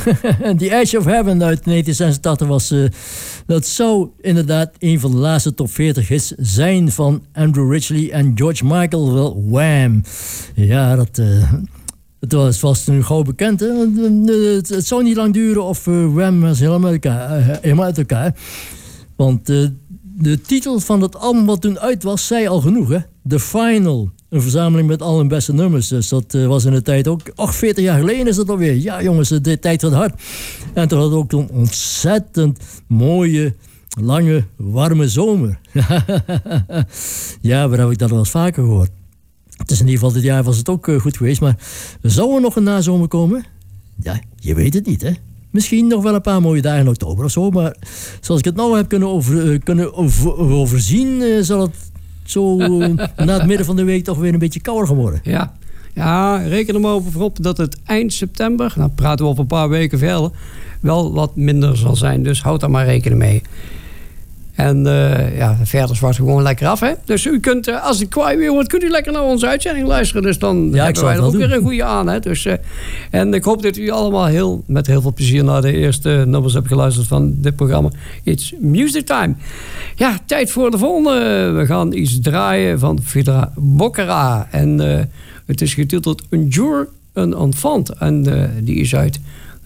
The Edge of Heaven uit 1986 was... dat zou inderdaad een van de laatste top 40 hits zijn van Andrew Ridgeley en George Michael. Wel, Wham! Ja, het was vast nu gauw bekend. Hè? Het zou niet lang duren of Wham was helemaal uit elkaar. Want de titel van het album wat toen uit was, zei al genoeg. Hè? The Final. Een verzameling met al hun beste nummers. Dus dat was in de tijd ook... 40 jaar geleden is dat alweer. Ja jongens, de tijd gaat hard. En toen had het ook een ontzettend mooie, lange, warme zomer. Ja, waar heb ik dat wel eens vaker gehoord. Het is in ieder geval dit jaar was het ook goed geweest. Maar zou er nog een nazomer komen? Ja, je weet het niet, hè. Misschien nog wel een paar mooie dagen in oktober of zo. Maar zoals ik het nou heb kunnen overzien... zal het zo na het midden van de week toch weer een beetje kouder geworden. Ja, reken er maar over op dat het eind september... nou praten we over een paar weken verder... wel wat minder zal zijn. Dus houd daar maar rekening mee. En verder zwart gewoon lekker af, hè. Dus u kunt, als het kwaai weer wordt... kunt u lekker naar onze uitzending luisteren. Dus dan hebben wij er ook weer een goede aan, hè. Dus, en ik hoop dat u allemaal met heel veel plezier... naar de eerste nummers hebt geluisterd van dit programma. It's Music Time. Ja, tijd voor de volgende. We gaan iets draaien van Frida Boccara. En het is getiteld Un jour un enfant. En die is uit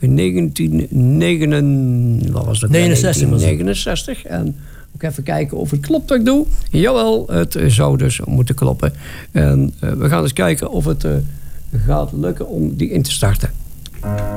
1969. En ook even kijken of het klopt wat ik doe. Jawel, het zou dus moeten kloppen. En we gaan eens kijken of het gaat lukken om die in te starten.